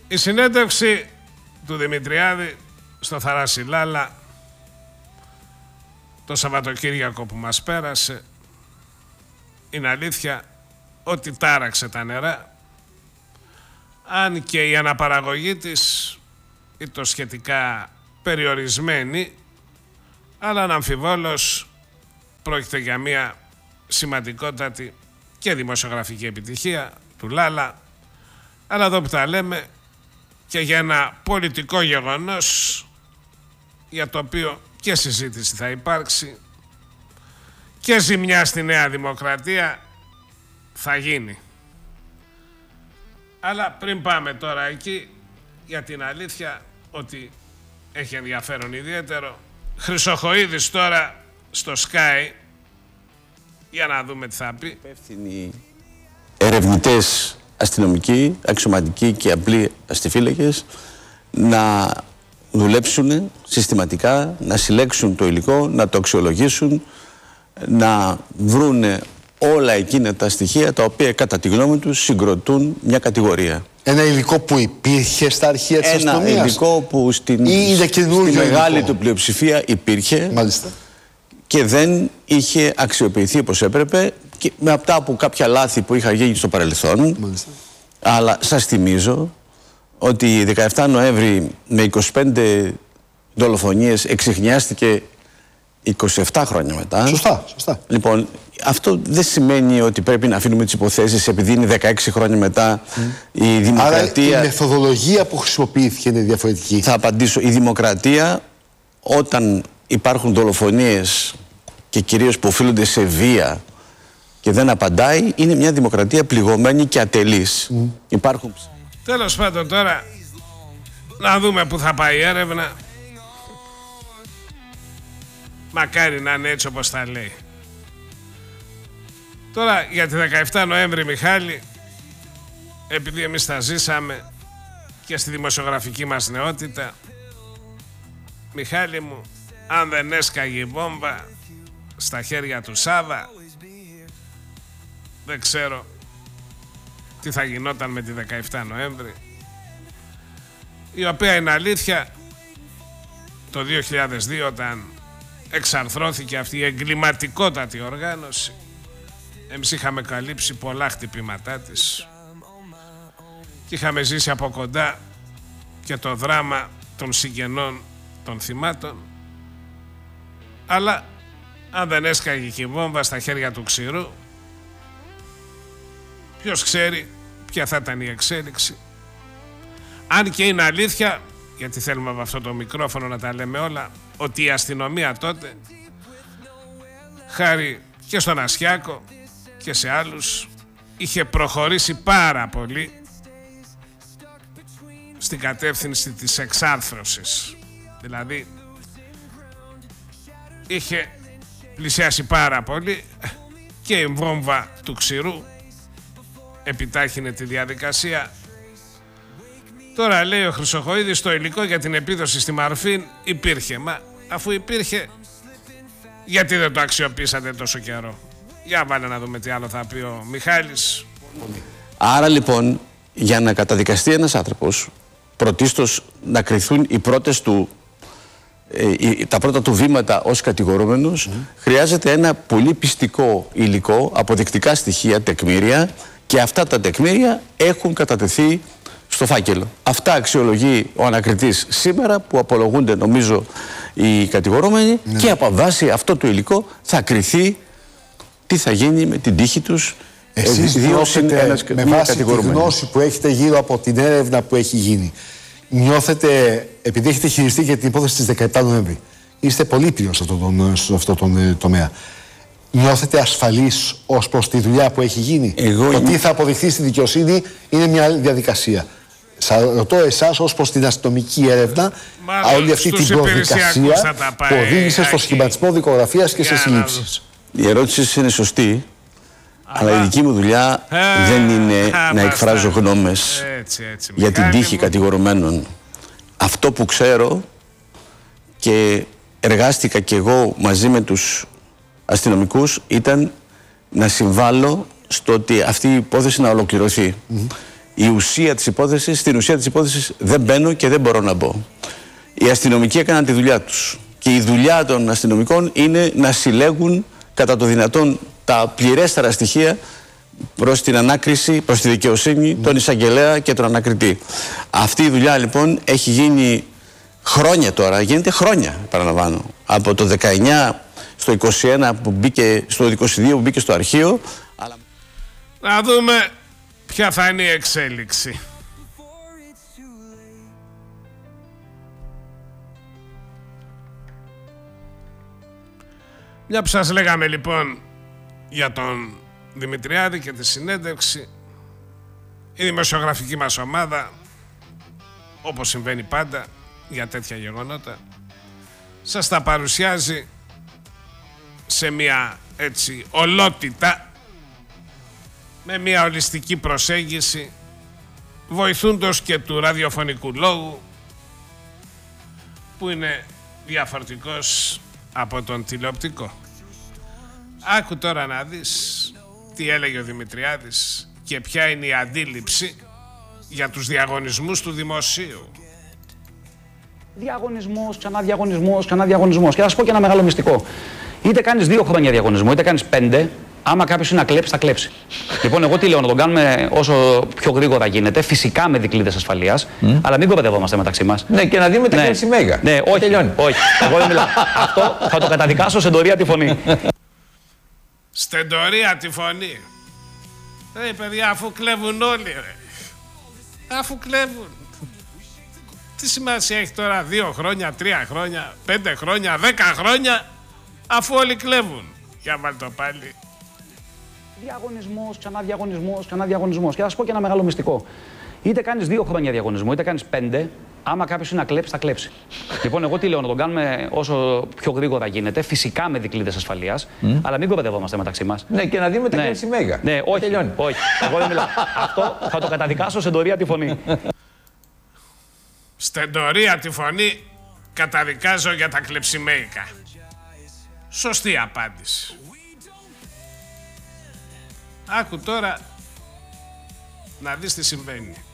Η συνέντευξη του Δημητριάδη στο Θαράση Λάλα το Σαββατοκύριακο που μας πέρασε είναι αλήθεια ότι τάραξε τα νερά, αν και η αναπαραγωγή της ήταν σχετικά περιορισμένη, αλλά αναμφιβόλως πρόκειται για μια σημαντικότατη και δημοσιογραφική επιτυχία του Λάλα, αλλά εδώ που τα λέμε και για ένα πολιτικό γεγονός για το οποίο και συζήτηση θα υπάρξει και ζημιά στη Νέα Δημοκρατία θα γίνει. Αλλά πριν πάμε τώρα εκεί, για την αλήθεια ότι έχει ενδιαφέρον ιδιαίτερο, Χρυσοχοΐδης τώρα στο Sky, για να δούμε τι θα πει. Υπεύθυνοι ερευνητές, αστυνομικοί, αξιωματικοί και απλοί αστιφύλακες να δουλέψουν συστηματικά, να συλλέξουν το υλικό, να το αξιολογήσουν, να βρούνε όλα εκείνα τα στοιχεία τα οποία κατά τη γνώμη τους συγκροτούν μια κατηγορία. Ένα υλικό που υπήρχε στα αρχεία της αστυνομίας. Ένα υλικό που στην μεγάλη του πλειοψηφία υπήρχε. Μάλιστα. Και δεν είχε αξιοποιηθεί όπως έπρεπε και μετά από κάποια λάθη που είχα γίνει στο παρελθόν. Μάλιστα. Αλλά σας θυμίζω ότι 17 Νοέμβρη με 25 δολοφονίες εξιχνιάστηκε 27 χρόνια μετά. Σωστά, σωστά. Λοιπόν, αυτό δεν σημαίνει ότι πρέπει να αφήνουμε τις υποθέσεις επειδή είναι 16 χρόνια μετά η δημοκρατία. Άρα η μεθοδολογία που χρησιμοποιήθηκε είναι διαφορετική. Θα απαντήσω. Η δημοκρατία, όταν υπάρχουν δολοφονίες και κυρίως που οφείλονται σε βία και δεν απαντάει, είναι μια δημοκρατία πληγωμένη και ατελής. Υπάρχουν... Τέλος πάντων τώρα, να δούμε που θα πάει η έρευνα. Μακάρι να είναι έτσι όπως τα λέει. Τώρα για τη 17 Νοέμβρη, Μιχάλη, επειδή εμείς τα ζήσαμε και στη δημοσιογραφική μας νεότητα, Μιχάλη μου, αν δεν έσκαγε η βόμβα στα χέρια του Σάβα, δεν ξέρω τι θα γινόταν με τη 17 Νοέμβρη, η οποία είναι αλήθεια το 2002 όταν εξαρθρώθηκε αυτή η εγκληματικότατη οργάνωση. Εμείς είχαμε καλύψει πολλά χτυπήματά της και είχαμε ζήσει από κοντά και το δράμα των συγγενών των θυμάτων, αλλά αν δεν έσκαγε και η βόμβα στα χέρια του Ξηρού, ποιος ξέρει ποια θα ήταν η εξέλιξη. Αν και είναι αλήθεια, γιατί θέλουμε από αυτό το μικρόφωνο να τα λέμε όλα, ότι η αστυνομία τότε, χάρη και στον Ασιάκο και σε άλλους, είχε προχωρήσει πάρα πολύ στην κατεύθυνση της εξάρθρωσης. Δηλαδή είχε πλησιάσει πάρα πολύ και η βόμβα του Ξηρού επιτάχυνε τη διαδικασία. Τώρα λέει ο Χρυσοχοΐδης, το υλικό για την επίδοση στη Μαρφίν υπήρχε. Μα αφού υπήρχε, γιατί δεν το αξιοποιήσατε τόσο καιρό? Για βάλε να δούμε τι άλλο θα πει ο Μιχάλης. Άρα λοιπόν, για να καταδικαστεί ένας άνθρωπος, πρωτίστως να κριθούν οι πρώτες του, τα πρώτα του βήματα ως κατηγορούμενος, χρειάζεται ένα πολύ πιστικό υλικό, αποδεικτικά στοιχεία, τεκμήρια, και αυτά τα τεκμήρια έχουν κατατεθεί στο φάκελο. Αυτά αξιολογεί ο ανακριτής σήμερα, που απολογούνται νομίζω οι κατηγορούμενοι, και από βάση αυτό το υλικό θα κριθεί τι θα γίνει με την τύχη τους. Εσείς νιώθετε, με βάση τη γνώση που έχετε γύρω από την έρευνα που έχει γίνει, νιώθετε, επειδή έχετε χειριστεί και την υπόθεση της 17 Νοέμβρη, είστε πολύτιμος σε αυτό τον τομέα, νιώθετε ασφαλείς ως προς τη δουλειά που έχει γίνει? Το τι θα αποδειχθεί στη δικαιοσύνη είναι μια άλλη διαδικασία. Σας ρωτώ εσάς ως προς την αστυνομική έρευνα, όλη αυτή την προδικασία που οδήγησε στο σχηματισμό δικογραφίας και σε συλλήψεις. Η ερώτηση είναι σωστή, αλλά η δική μου δουλειά δεν είναι να εκφράζω γνώμες για την τύχη κατηγορουμένων. Αυτό που ξέρω, και εργάστηκα κι εγώ μαζί με τους αστυνομικούς, ήταν να συμβάλλω στο ότι αυτή η υπόθεση να ολοκληρωθεί. η ουσία της υπόθεσης, στην ουσία της υπόθεσης δεν μπαίνω και δεν μπορώ να μπω. Οι αστυνομικοί έκαναν τη δουλειά τους. Και η δουλειά των αστυνομικών είναι να συλλέγουν κατά το δυνατόν τα πληρέστερα στοιχεία προς την ανάκριση, προς τη δικαιοσύνη, τον εισαγγελέα και τον ανακριτή. Αυτή η δουλειά λοιπόν έχει γίνει χρόνια τώρα, γίνεται χρόνια, παραλαμβάνω. Από το 19 στο 21 που μπήκε, στο 22 που μπήκε στο αρχείο. Αλλά... Να δούμε ποια θα είναι η εξέλιξη. Μια που σας λέγαμε λοιπόν για τον Δημητριάδη και τη συνέντευξη, η δημοσιογραφική μας ομάδα, όπως συμβαίνει πάντα για τέτοια γεγονότα, σας τα παρουσιάζει σε μια έτσι ολότητα, με μια ολιστική προσέγγιση, βοηθούντος και του ραδιοφωνικού λόγου, που είναι διαφορετικός από τον τηλεοπτικό. Άκου τώρα να δεις τι έλεγε ο Δημητριάδης και ποια είναι η αντίληψη για τους διαγωνισμούς του δημοσίου. Διαγωνισμός, ξανά διαγωνισμός, ξανά διαγωνισμός. Και θα σας πω και ένα μεγάλο μυστικό. Είτε κάνεις 2 χρόνια διαγωνισμό, είτε κάνεις 5, άμα κάποιος είναι να κλέψει, θα κλέψει. Λοιπόν, εγώ τι λέω, να τον κάνουμε όσο πιο γρήγορα γίνεται, φυσικά με δικλείδες ασφαλείας, αλλά μην κοροϊδευόμαστε μεταξύ μας. Ναι, και να δούμε τα κλέψη μέγα. Ναι, όχι, τελειώνει. Όχι. Εγώ δεν μιλάω. Αυτό θα το καταδικάσω σε ντορία τη φωνή. Στεντορία τη φωνή. Ρε παιδιά, αφού κλέβουν όλοι, ρε. Αφού κλέβουν. Τι σημασία έχει τώρα 2 χρόνια, 3 χρόνια, 5 χρόνια, 10 χρόνια, αφού όλοι κλέβουν. Για βάλ' το πάλι. Διαγωνισμός, ξανά διαγωνισμός, ξανά διαγωνισμός. Και θα σας πω και ένα μεγάλο μυστικό. Είτε κάνεις 2 χρόνια διαγωνισμό, είτε κάνεις 5, άμα κάποιος είναι να κλέψει, θα κλέψει. Λοιπόν, εγώ τι λέω, να τον κάνουμε όσο πιο γρήγορα γίνεται, φυσικά με δικλείδες ασφαλείας, αλλά μην κοροϊδευόμαστε μεταξύ μας. Ναι, και να δούμε τα κλέψη μέγα. Ναι, όχι, τελειώνει. Όχι. Εγώ δεν μιλάω. Αυτό θα το καταδικάσω σε ντορία τη φωνή. Στεντορία τη φωνή καταδικάζω για τα κλεψιμέικα. Σωστή απάντηση. Άκου τώρα να δεις τι συμβαίνει.